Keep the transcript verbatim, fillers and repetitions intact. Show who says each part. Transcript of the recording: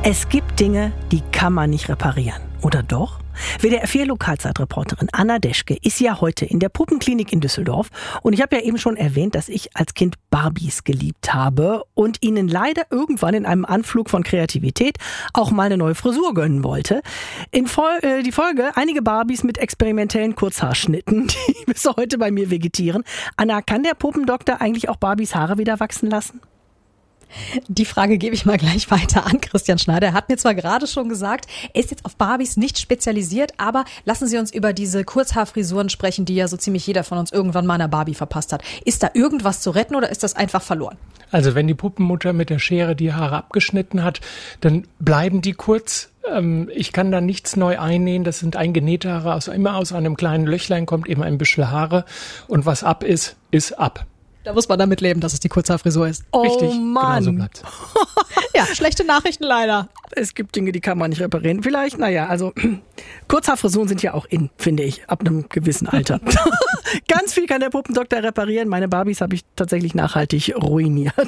Speaker 1: Es gibt Dinge, die kann man nicht reparieren. Oder doch? W D R vier Lokalzeitreporterin Anna Deschke ist ja heute in der Puppenklinik in Düsseldorf. Und ich habe ja eben schon erwähnt, dass ich als Kind Barbies geliebt habe und ihnen leider irgendwann in einem Anflug von Kreativität auch mal eine neue Frisur gönnen wollte. In Vol- äh, die Folge einige Barbies mit experimentellen Kurzhaarschnitten, die bis heute bei mir vegetieren. Anna, kann der Puppendoktor eigentlich auch Barbies Haare wieder wachsen lassen?
Speaker 2: Die Frage gebe ich mal gleich weiter an Christian Schneider. Er hat mir zwar gerade schon gesagt, er ist jetzt auf Barbies nicht spezialisiert, aber lassen Sie uns über diese Kurzhaarfrisuren sprechen, die ja so ziemlich jeder von uns irgendwann mal einer Barbie verpasst hat. Ist da irgendwas zu retten oder ist das einfach verloren?
Speaker 3: Also wenn die Puppenmutter mit der Schere die Haare abgeschnitten hat, dann bleiben die kurz. Ich kann da nichts neu einnähen. Das sind eingenähte Haare. Also immer aus einem kleinen Löchlein kommt eben ein bisschen Haare. Und was ab ist, ist ab.
Speaker 2: Da muss man damit leben, dass es die Kurzhaarfrisur ist.
Speaker 1: Oh
Speaker 3: Richtig,
Speaker 1: Mann.
Speaker 3: genau so bleibt's.
Speaker 2: Ja, schlechte Nachrichten leider.
Speaker 1: Es gibt Dinge, die kann man nicht reparieren. Vielleicht, naja, also Kurzhaarfrisuren sind ja auch in, finde ich, ab einem gewissen Alter. Ganz viel kann der Puppendoktor reparieren. Meine Barbies habe ich tatsächlich nachhaltig ruiniert.